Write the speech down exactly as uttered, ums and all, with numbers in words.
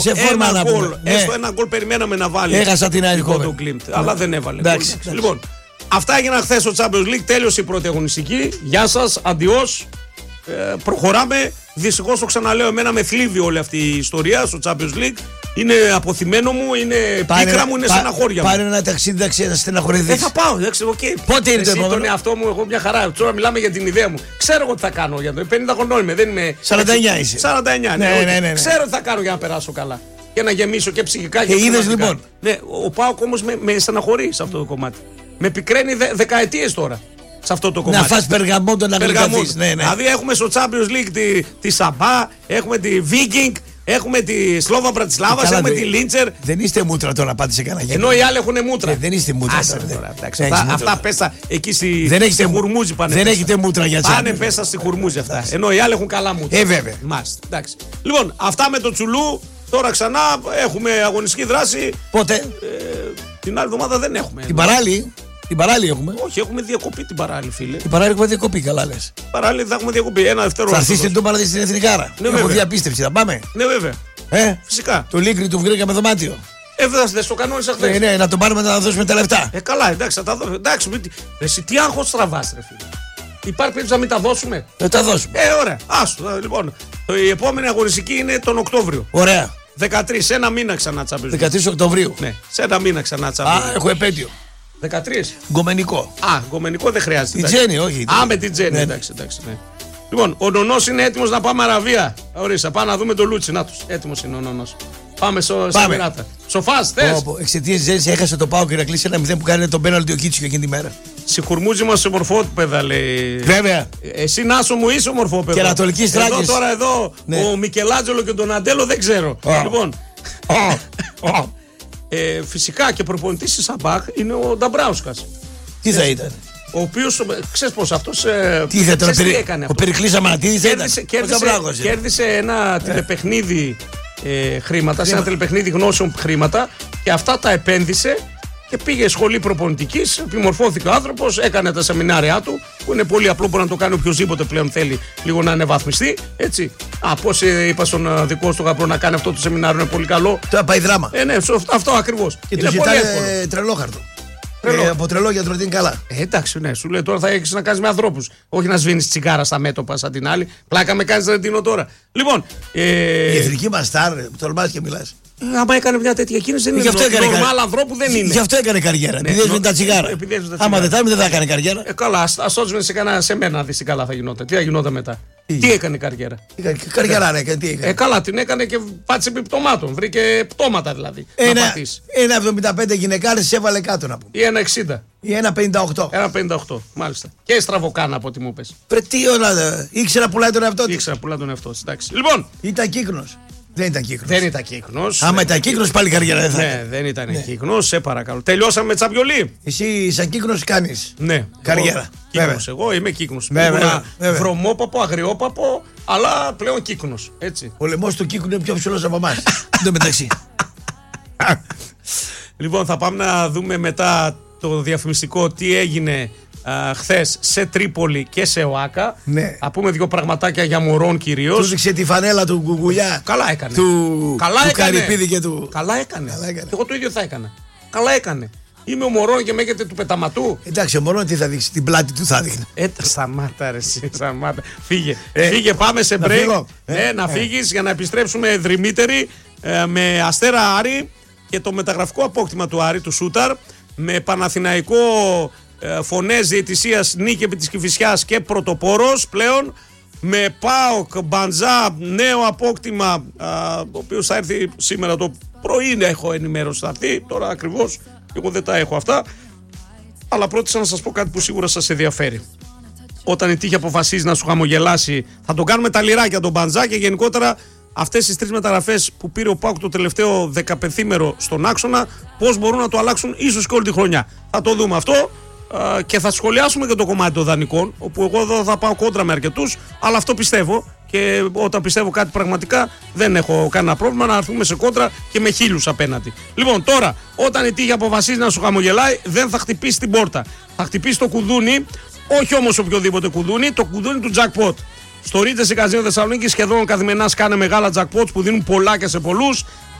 σε φόρμα ένα να γκολ. πούμε. Ναι. Έστω ένα γκολ περιμέναμε να βάλει. Έχασα την Eindhoven. Το Κλίντ, αλλά δεν έβαλε. Εντάξει, εντάξει. Λοιπόν, αυτά έγιναν χθες στο Champions League. Τέλειωσε η πρώτη αγωνιστική. Γεια σας, αντιός. Ε, προχωράμε. Δυστυχώς το ξαναλέω, εμένα με θλίβει όλη αυτή η ιστορία στο Champions League. Είναι αποθυμένο μου, είναι πίκρα μου, είναι πά, στεναχώρια μου. Πάρε ένα ταξίδι εντάξει, να στεναχωρηθείς. Δεν θα πάω, εντάξει, οκ. Okay. Πότε είναι το επόμενο? Τον εαυτό μου, εγώ μια χαρά. Τώρα μιλάμε για την ιδέα μου. Ξέρω εγώ τι θα κάνω για το. πενήντα χρονών είμαι, δεν είμαι. σαράντα εννιά είσαι. σαράντα εννιά, ναι, ναι, ναι, ναι, ναι, ναι. Ξέρω τι θα κάνω για να περάσω καλά. Για να γεμίσω και ψυχικά και Και είδες λοιπόν. Ναι, ο Πάοκ όμως με, με στεναχωρεί σε αυτό το κομμάτι. Με πικραίνει δε, δεκαετίες τώρα. Σε αυτό το κομμάτι. Να φας περγαμόντο να γλυκαθείς. Ναι, ναι. Δηλαδή έχουμε στο Champions League τη, τη Σαμπά, έχουμε τη Viking, έχουμε τη Σλόβα Μπρατισλάβα, έχουμε δε, τη Λίντσερ. Δεν είστε μούτρα τώρα, πάτε σε κανένα Ενώ οι άλλοι έχουν μούτρα. Ε, δεν είστε μούτρα. Άσε, τώρα, τώρα, εντάξει, δεν αυτά, μούτρα. αυτά πέσα εκεί στη, δεν στη Χουρμούζη πάνε. Δεν πέσα. έχετε μούτρα για τσάμπη. Πάνε πέσα στη Χουρμούζη αυτά. Εντάξει. Ενώ οι άλλοι έχουν καλά μούτρα. Ε, βέβαια. Μάλιστα. Εντάξει. Λοιπόν, αυτά με το Τσουλού. Τώρα ξανά έχουμε αγωνιστική δράση. Πότε? Ε, την άλλη εβδομάδα δεν έχουμε. Την παράλληλη. Την παράλληλη έχουμε. Όχι, έχουμε διακοπή την παράλληλη, φίλε. Την παράλληλη έχουμε διακοπή, καλά λες. Παράλληλη θα έχουμε διακοπή. Ένα δευτερόλεπτο. Θα έρθεις στην Τούμπα στην Εθνικάρα. Ναι, Έχω βέβαια. διαπίστευση, θα πάμε. Ναι, βέβαια. Ε, φυσικά. Το Λίγκρι του βρήκαμε δωμάτιο. Ε, δεν στο κανόνισα χθες. Ναι, ναι, να τον πάρουμε να δώσουμε τα λεφτά. Ε, καλά, εντάξει, θα τα δώσουμε. Εντάξει, μη... εσύ τι άγχος τραβάς, ρε φίλε. Υπάρχει περίπτωση να μην τα δώσουμε. Θα τα δώσουμε. Ε, ωραία. Άστο, λοιπόν. Το, η επόμενη αγωνιστική είναι τον Οκτώβριο. Ωραία. δεκατρείς, σε ένα μήνα ξανά Champions League. δεκατρείς Οκτωβρίου. Ναι, σε ένα μήνα ξανά Champions Α, League. έχω επέτειο. δεκατρείς. Γκομενικό. Α, γκομενικό δεν χρειάζεται. Την Τζέννη, όχι. Α, με την Τζέννη, ναι. εντάξει, εντάξει. Ναι. Λοιπόν, ο Νονός είναι έτοιμος να πάμε Αραβία. Ορίστε, πάμε να δούμε τον Λούτσι. Να τους. Έτοιμος είναι ο Νονός. Πάμε στο Εμιράτα. Σοφάς, θες. Εξαιτίας της Τζέννης έχασε το Πάο και να κλείσει ένα μηδέν που κάνει τον πέναλτι ο Κίτσιο εκείνη τη μέρα. Συγχουρμούζει μας σε μορφόπεδα, λέει. Βέβαια. Εσύ Νάσο μου είσαι μορφόπεδα. Και Ανατολική Θράκης. Εδώ τώρα εδώ ναι. ο Μικελάντζελο και τον Αντέλο δεν ξέρω. Oh. Λοιπόν. Oh. Oh. Ε, φυσικά και προπονητής της Σαμπάχ είναι ο Νταμπράουσκας. Τι θα ήταν. Ο οποίος, ξέρεις πως αυτός. Ε, τι θα ήταν, περι... έκανε ο Περικλής Αμανατίδης κέρδισε, κέρδισε, κέρδισε, κέρδισε ένα ε. τηλεπαιχνίδι ε, χρήματα, σε ένα τηλεπαιχνίδι γνώσεων χρήματα και αυτά τα επένδυσε και πήγε σχολή προπονητικής, επιμορφώθηκε ο άνθρωπος, έκανε τα σεμινάρια του, που είναι πολύ απλό, μπορεί να το κάνει οποιοδήποτε πλέον θέλει λίγο να ανεβαθμιστεί. Έτσι. Α, πώς είπα στον δικό του γαμπρό να κάνει αυτό το σεμινάριο, είναι πολύ καλό. Τώρα πάει δράμα. Ε, ναι, αυτό ακριβώς. Και του ζητάνε τρελόχαρτο. Ε, από τρελό γιατρό είναι καλά. Ε, εντάξει, ναι, σου λέει τώρα θα έχει να κάνει με ανθρώπους. Όχι να σβήνει τσιγάρα στα μέτωπα σαν την άλλη. Πλάκα με κάνει Ρεντίνο τώρα. Λοιπόν. Ε... Η εθνική μα στάρ, τολμά και μιλά. Ε, άμα έκανε μια τέτοια κίνηση δεν είναι νορμάλ ανθρώπου, δεν είναι. Γι' αυτό έκανε καριέρα. Ναι, επειδή έσβηνε τα τσιγάρα. Άμα δεν θα δεν θα έκανε καριέρα. Ε, καλά, α έσβηνε σε, σε μένα να δει τι καλά θα γινόταν. Τι θα γινόταν μετά. Τι, τι έκανε καριέρα. Καριέρα, ναι, τι έκανε. Ε, καλά, την έκανε και πάτησε επιπτωμάτων. Βρήκε πτώματα δηλαδή. Ένα, ένα εβδομήντα πέντε γυναικάρες σε έβαλε κάτω να πούμε. Ή ένα εξήντα. Ή ένα πενήντα οκτώ. Ένα πενήντα οκτώ, μάλιστα. Και στραβοκάνα από ό,τι μου πες. Πρε τι όλα. Ήξερα πουλάει τον εαυτό του. Ήξερα πουλάει τον εαυτό του. Εντάξει. Λοιπόν. Ήταν κύκνος. Δεν ήταν κύκνος. Δεν ήταν κύκνος. Άμα ήταν κύκνος πάλι καριέρα δεν θα Ναι, δεν ήταν ναι. κύκνος, σε παρακαλώ. Τελειώσαμε με τσαμπιολί. Εσύ σαν κύκνος κάνεις. Ναι. Καριέρα. Κύκνος, εγώ είμαι κύκνος. Βέβαια. Βρωμόπαπο, αγριόπαπο, αλλά πλέον κύκνος. Έτσι. Ο λαιμός του κύκνου είναι πιο ψηλός από εμάς. Εν τω μεταξύ. Λοιπόν, θα πάμε να δούμε μετά το διαφημιστικό τι έγινε χθες σε Τρίπολη και σε ΟΑΚΑ. Ναι. Θα πούμε δύο πραγματάκια για Μωρόν κυρίως. Του δείξε τη φανέλα του Γκουγκουλιά. Καλά έκανε. Του, Καλά του έκανε. Καρυπίδη και του. Καλά έκανε. Καλά έκανε. Εγώ το ίδιο θα έκανα. Καλά έκανε. Είμαι ο Μωρόν και με έχετε του πεταματού. Εντάξει, ο Μωρόν τι θα δείξει, την πλάτη του θα δείχνει. Ε, σταμάτα ρε εσύ, σταμάτα. Φύγε, ε, φύγε, πάμε σε break. Να, ε, ε, να ε. φύγεις για να επιστρέψουμε δρυμύτεροι ε, με Αστέρα Άρη και το μεταγραφικό απόκτημα του Άρη, του Σούταρ, με Παναθηναϊκό ε, φωνές διαιτησίας νίκη επί της Κηφισιάς και πρωτοπόρος πλέον, με ΠΑΟΚ Μπαντζά νέο απόκτημα, α, ο οποίος θα έρθει σήμερα το πρωί, έχω ενημέρωση θα έρθει, τώρα ακριβώς εγώ δεν τα έχω αυτά, αλλά πρότεισα να σας πω κάτι που σίγουρα σας ενδιαφέρει. Όταν η τύχη αποφασίζει να σου χαμογελάσει, θα το κάνουμε τα λιράκια τον Μπαντζά και γενικότερα αυτές τις τρεις μεταγραφές που πήρε ο ΠΑΟΚ το τελευταίο δεκαπενθήμερο στον άξονα, πώς μπορούν να το αλλάξουν ίσως και όλη τη χρονιά. Θα το δούμε αυτό α, και θα σχολιάσουμε και το κομμάτι των δανεικών, όπου εγώ εδώ θα πάω κόντρα με αρκετούς, αλλά αυτό πιστεύω και όταν πιστεύω κάτι πραγματικά δεν έχω κανένα πρόβλημα να έρθουμε σε κόντρα και με χίλιους απέναντι. Λοιπόν, τώρα, όταν η τύχη αποφασίζει να σου χαμογελάει, δεν θα χτυπήσει την πόρτα. Θα χτυπήσει το κουδούνι, όχι όμως οποιοδήποτε κουδούνι, το κουδούνι του jackpot. Στο Regency Casino Θεσσαλονίκη σχεδόν καθημερινά σκάνε μεγάλα jackpots που δίνουν πολλά και σε πολλούς.